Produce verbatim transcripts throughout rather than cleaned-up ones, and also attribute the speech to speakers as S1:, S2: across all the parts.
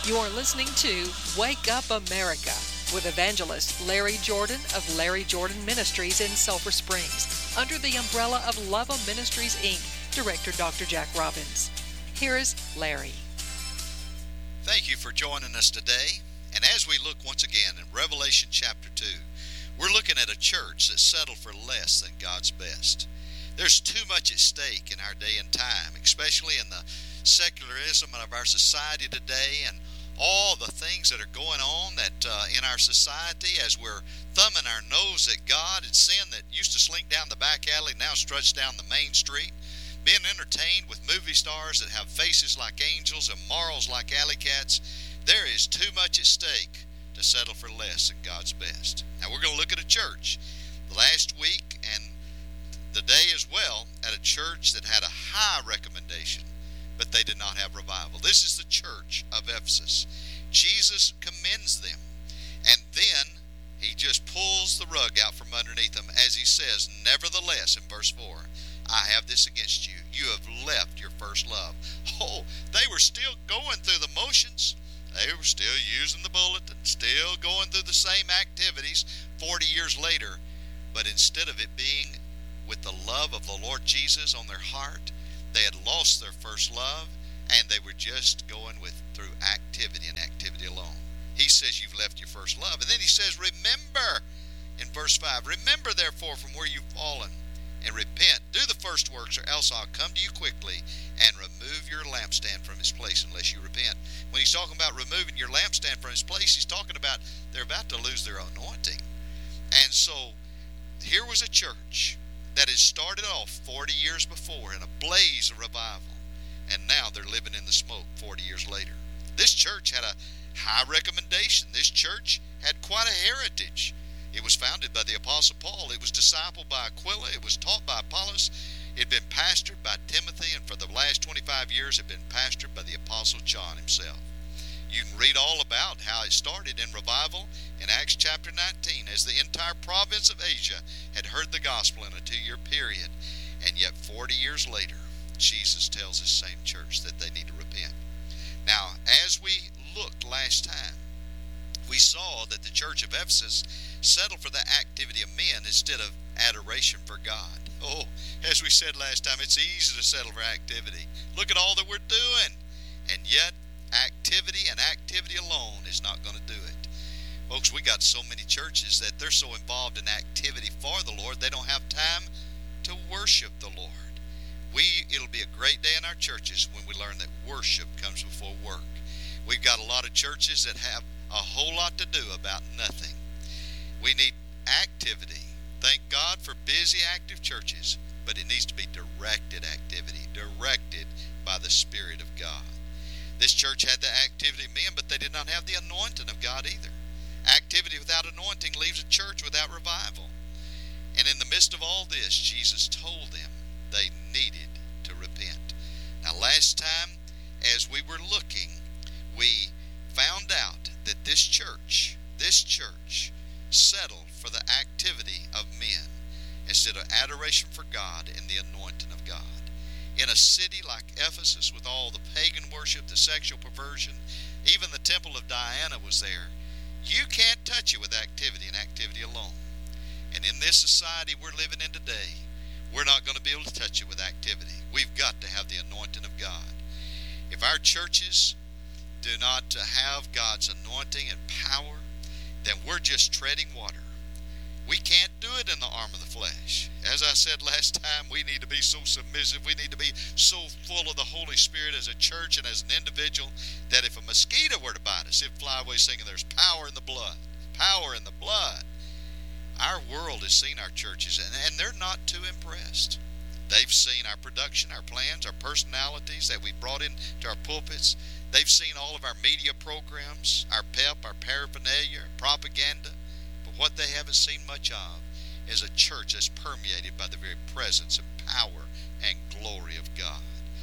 S1: You're listening to Wake Up America with evangelist Larry Jordan of Larry Jordan Ministries in Sulphur Springs, under the umbrella of Love of Ministries, Incorporated. Director Doctor Jack Robbins. Here is Larry.
S2: Thank you for joining us today. And as we look once again in Revelation chapter two, we're looking at a church that settled for less than God's best. There's too much at stake in our day and time, especially in the secularism of our society today and all the things that are going on that uh, in our society as we're thumbing our nose at God and sin that used to slink down the back alley now struts down the main street. Being entertained with movie stars that have faces like angels and morals like alley cats, there is too much at stake to settle for less than God's best. Now we're going to look at a church the last week and the day as well at a church that had a high recommendation, but they did not have revival. This is the church of Ephesus. Jesus commends them, and then he just pulls the rug out from underneath them as he says, nevertheless, in verse four, I have this against you. You have left your first love. Oh, they were still going through the motions. They were still using the bulletin, still going through the same activities forty years later. But instead of it being with the love of the Lord Jesus on their heart, they had lost their first love, and they were just going with through activity and activity alone. He says you've left your first love. And then he says, remember, in verse five, remember therefore from where you've fallen, and repent, do the first works, or else I'll come to you quickly and remove your lampstand from its place unless you repent. When he's talking about removing your lampstand from its place, he's talking about they're about to lose their anointing. And so here was a church that had started off forty years before in a blaze of revival, and now they're living in the smoke forty years later. This church had a high recommendation. This church had quite a heritage. It was founded by the Apostle Paul. It was discipled by Aquila. It was taught by Apollos. It had been pastored by Timothy, and for the last twenty-five years it had been pastored by the Apostle John himself. You can read all about how it started in revival in Acts chapter nineteen, as the entire province of Asia had heard the gospel in a two-year period. And yet forty years later, Jesus tells this same church that they need to repent. Now, as we looked last time, we saw that the church of Ephesus settled for the activity of men instead of adoration for God. Oh, as we said last time, it's easy to settle for activity. Look at all that we're doing. And yet, activity and activity alone is not going to do it. Folks, we got so many churches that they're so involved in activity for the Lord, they don't have time to worship the Lord. We, it'll be a great day in our churches when we learn that worship comes before work. We've got a lot of churches that have a whole lot to do about nothing. We need activity. Thank God for busy, active churches, but it needs to be directed activity, directed by the Spirit of God. This church had the activity of men, but they did not have the anointing of God either. Activity without anointing leaves a church without revival. And in the midst of all this, Jesus told them they needed to repent. Now, last time, as we were looking, we found out that this church, this church, settled for the activity of men instead of adoration for God and the anointing of God. In a city like Ephesus with all the pagan worship, the sexual perversion, even the temple of Diana was there. You can't touch it with activity and activity alone. And in this society we're living in today, we're not going to be able to touch it with activity. We've got to have the anointing of God. If our churches do not have God's anointing and power, then we're just treading water. We can't do it in the arm of the flesh. As I said last time, we need to be so submissive. We need to be so full of the Holy Spirit as a church and as an individual that if a mosquito were to bite us, it'd fly away singing, there's power in the blood. Power in the blood. Our world has seen our churches, and, and they're not too impressed. They've seen our production, our plans, our personalities that we brought into our pulpits. They've seen all of our media programs, our pep, our paraphernalia, our propaganda. But what they haven't seen much of is a church that's permeated by the very presence and power and glory of God.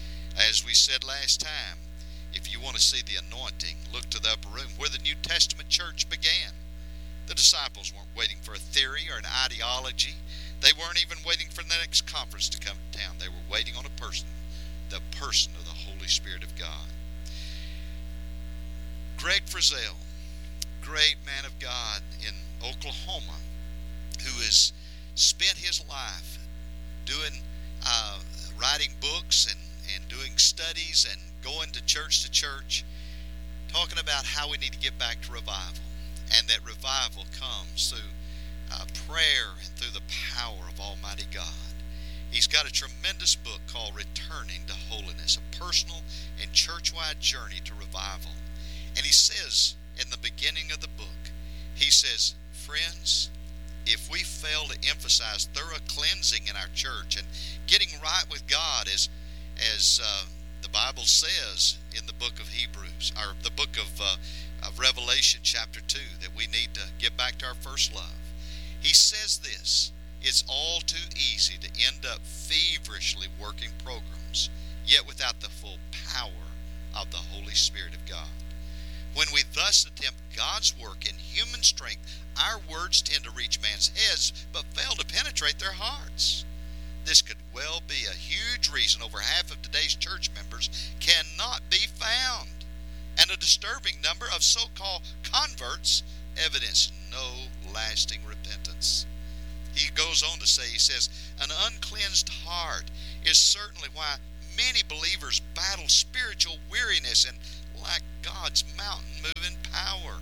S2: As we said last time, if you want to see the anointing, look to the upper room where the New Testament church began. The disciples weren't waiting for a theory or an ideology. They weren't even waiting for the next conference to come to town. They were waiting on a person, the person of the Holy Spirit of God. Greg Frizzell, great man of God in Oklahoma, who has spent his life doing, uh, writing books and, and doing studies and going to church to church, talking about how we need to get back to revival, and that revival comes through uh, prayer and through the power of Almighty God. He's got a tremendous book called Returning to Holiness, a personal and church-wide journey to revival. And he says in the beginning of the book, he says, friends, if we fail to emphasize thorough cleansing in our church and getting right with God, as as uh, the Bible says in the book of Hebrews, or the book of, uh, of Revelation chapter two, that we need to get back to our first love. He says this, it's all too easy to end up feverishly working programs, yet without the full power of the Holy Spirit of God. When we thus attempt God's work in human strength, our words tend to reach man's heads but fail to penetrate their hearts. This could well be a huge reason over half of today's church members cannot be found, and a disturbing number of so-called converts evidence no lasting repentance. He goes on to say, he says, an uncleansed heart is certainly why many believers battle spiritual weariness and lack God's mountain-moving power.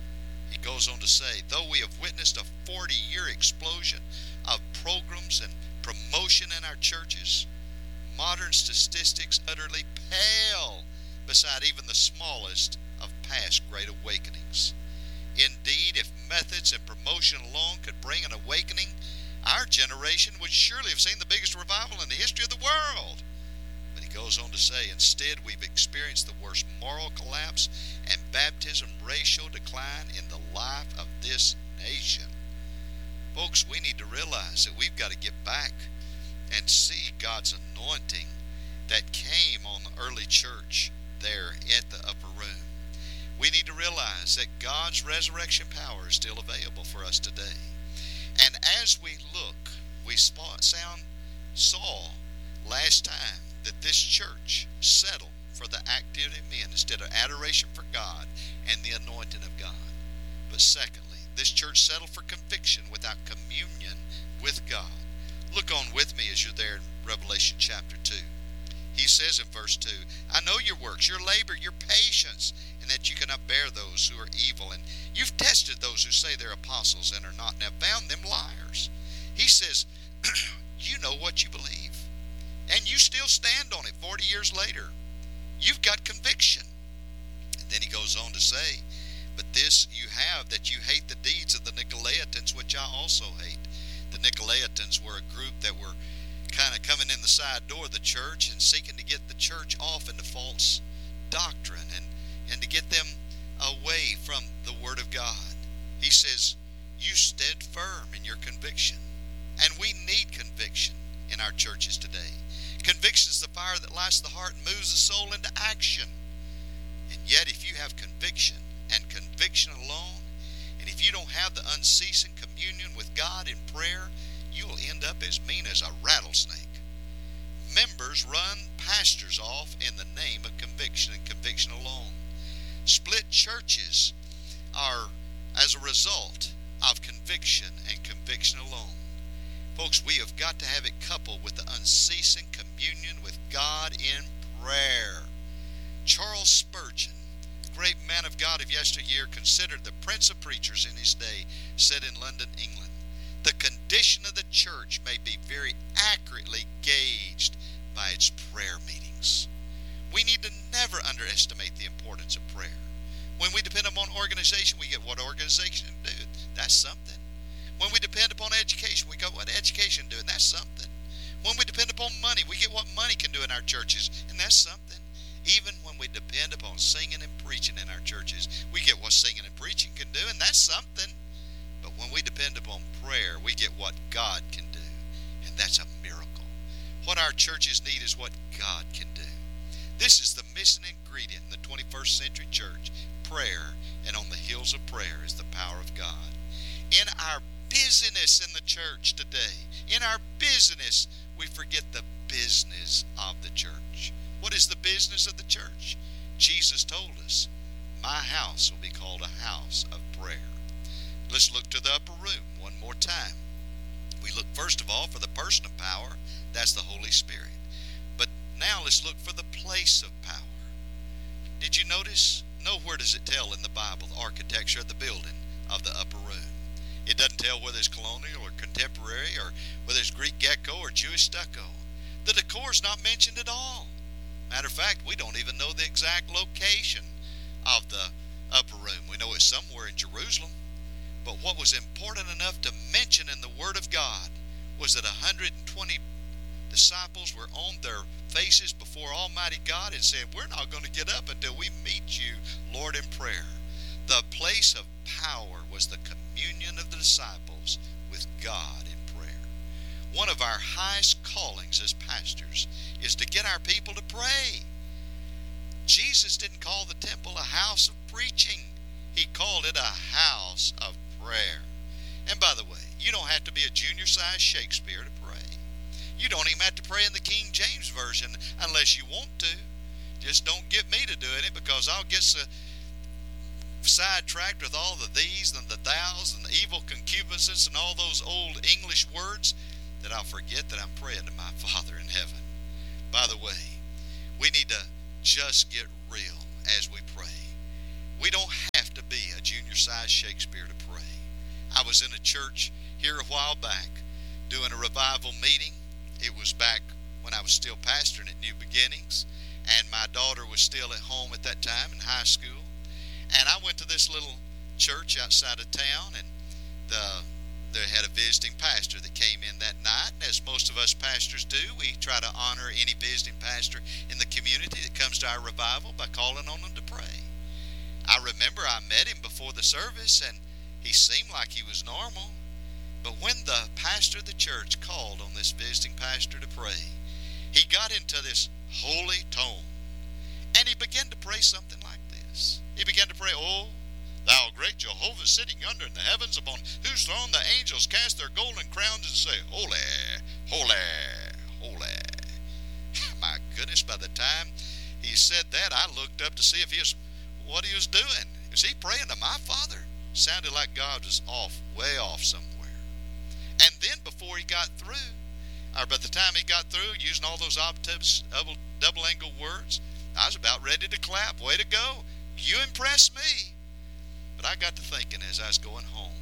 S2: He goes on to say, though we have witnessed a forty-year explosion of programs and promotion in our churches, modern statistics utterly pale beside even the smallest of past great awakenings. Indeed, if methods and promotion alone could bring an awakening, our generation would surely have seen the biggest revival in the history of the world. But he goes on to say, instead we've experienced the worst moral collapse and baptism ratio decline in the life of this nation. Folks, we need to realize that we've got to get back and see God's anointing that came on the early church there at the upper room. We need to realize that God's resurrection power is still available for us today. And as we look, we sound, saw last time that this church settled for the activity of men instead of adoration for God and the anointing of God. But secondly, this church settled for conviction without communion with God. Look on with me as you're there in Revelation chapter two. He says in verse two, I know your works, your labor, your patience, and that you cannot bear those who are evil. And you've tested those who say they're apostles and are not, and have found them liars. He says, you know what you believe, and you still stand on it forty years later. You've got conviction. And then he goes on to say, but this you have, that you hate the deeds of the Nicolaitans, which I also hate. The Nicolaitans were a group that were kind of coming in the side door of the church and seeking to get the church off into false doctrine and, and to get them away from the Word of God. He says, you stood firm in your conviction. And we need conviction in our churches today. Conviction is the fire that lights the heart and moves the soul into action. And yet if you have conviction and conviction alone, and if you don't have the unceasing communion with God in prayer, you'll end up as mean as a rattlesnake. Members run pastors off in the name of conviction and conviction alone. Split churches are as a result of conviction and conviction alone. Folks, we have got to have it coupled with the unceasing communion with God in prayer. Charles Spurgeon, great man of God of yesteryear, considered the prince of preachers in his day, said in London, England, the condition of the church may be very accurately gauged by its prayer meetings. We need to never underestimate the importance of prayer. When we depend upon organization, we get what organization do. That's something. When we depend upon education, we get what education do, and that's something. When we depend upon money, we get what money can do in our churches, and that's something. Even when we depend upon singing and preaching in our churches, we get what singing and preaching can do, and that's something. But when we depend upon prayer, we get what God can do, and that's a miracle. What our churches need is what God can do. This is the missing ingredient in the twenty-first century church, prayer, and on the heels of prayer is the power of God. In our busyness in the church today, in our busyness, we forget the business of the church. What is the business of the church? Jesus told us, my house will be called a house of prayer. Let's look to the upper room one more time. We look first of all for the person of power. That's the Holy Spirit. But now let's look for the place of power. Did you notice? Nowhere does it tell in the Bible the architecture of the building of the upper room. It doesn't tell whether it's colonial or contemporary or whether it's Greek gecko or Jewish stucco. The decor is not mentioned at all. Matter of fact, we don't even know the exact location of the upper room. We know it's somewhere in Jerusalem. But what was important enough to mention in the Word of God was that one hundred twenty disciples were on their faces before Almighty God and said, we're not going to get up until we meet you, Lord, in prayer. The place of power was the communion of the disciples with God in prayer. One of our highest callings as pastors is to get our people to pray. Jesus didn't call the temple a house of preaching. He called it a house of prayer. And by the way, you don't have to be a junior-sized Shakespeare to pray. You don't even have to pray in the King James Version unless you want to. Just don't get me to doing it, because I'll get so sidetracked with all the these and the thous and the evil concupiscence and all those old English words that I'll forget that I'm praying to my Father in heaven. By the way, we need to just get real as we pray. We don't have to be a junior-sized Shakespeare to pray. I was in a church here a while back doing a revival meeting. It was back when I was still pastoring at New Beginnings, and my daughter was still at home at that time in high school. And I went to this little church outside of town, and the they had a visiting pastor that came in that night. And as most of us pastors do, we try to honor any visiting pastor in the community that comes to our revival by calling on them to pray. I remember I met him before the service, and he seemed like he was normal. But when the pastor of the church called on this visiting pastor to pray, he got into this holy tone, and he began to pray something like this. He began to pray, "Oh, thou great Jehovah, sitting yonder in the heavens, upon whose throne the angels cast their golden crowns and say, Holy, holy, holy." My goodness, by the time he said that, I looked up to see if he was, what he was doing. Is he praying to my Father? Sounded like God was off, way off somewhere. And then before he got through, or by the time he got through, using all those obtuse, double, double-angled words, I was about ready to clap. Way to go. You impressed me. But I got to thinking as I was going home,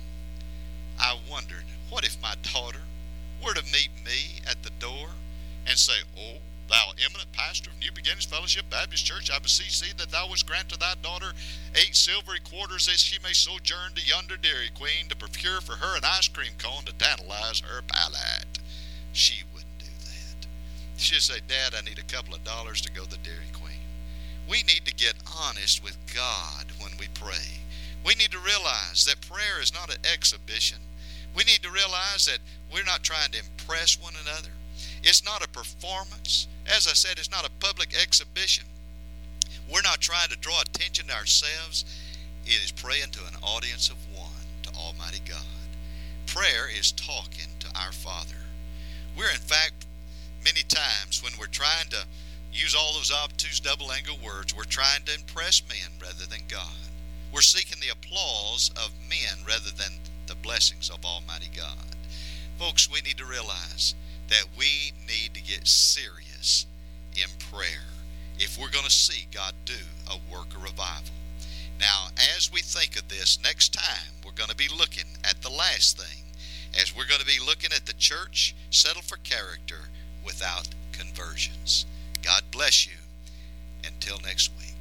S2: I wondered, what if my daughter were to meet me at the door and say, "Oh, thou eminent pastor of New Beginnings Fellowship Baptist Church, I beseech thee that thou wouldst grant to thy daughter eight silvery quarters, that she may sojourn to yonder Dairy Queen, to procure for her an ice cream cone to tantalize her palate." She wouldn't do that. She'd say, "Dad, I need a couple of dollars to go to the Dairy Queen." We need to get honest with God when we pray. We need to realize that prayer is not an exhibition. We need to realize that we're not trying to impress one another. It's not a performance. As I said, it's not a public exhibition. We're not trying to draw attention to ourselves. It is praying to an audience of one, to Almighty God. Prayer is talking to our Father. We're, in fact, many times when we're trying to use all those obtuse double-angled words, we're trying to impress men rather than God. We're seeking the applause of men rather than the blessings of Almighty God. Folks, we need to realize that we need to get serious in prayer if we're going to see God do a work of revival. Now, as we think of this, next time we're going to be looking at the last thing, as we're going to be looking at the church settled for character without conversions. God bless you. Until next week.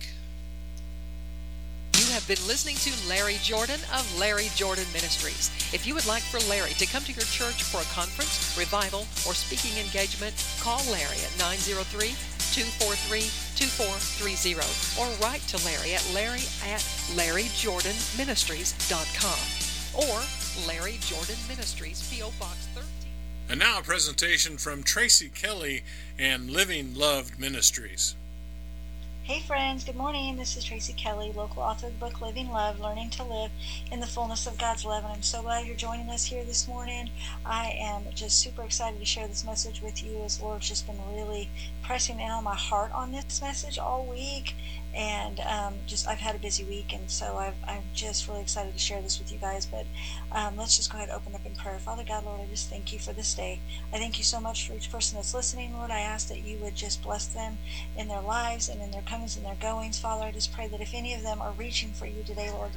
S1: You have been listening to Larry Jordan of Larry Jordan Ministries. If you would like for Larry to come to your church for a conference, revival, or speaking engagement, call Larry at nine zero three, two four three, two four three zero or write to Larry at larry at larry jordan ministries dot com or Larry Jordan Ministries, P O. Box thirteen.
S3: And now a presentation from Tracy Kelly and Living Loved Ministries.
S4: Hey friends, good morning. This is Tracy Kelly, local author of the book Living Love, Learning to Live in the Fullness of God's Love. And I'm so glad you're joining us here this morning. I am just super excited to share this message with you, as the Lord's just been really pressing in on my heart on this message all week. and um, just I've had a busy week, and so I've, I'm just really excited to share this with you guys. But um, let's just go ahead and open up in prayer. Father God, Lord, I just thank you for this day. I thank you so much for each person that's listening, Lord. I ask that you would just bless them in their lives and in their comings and their goings. Father, I just pray that if any of them are reaching for you today, Lord,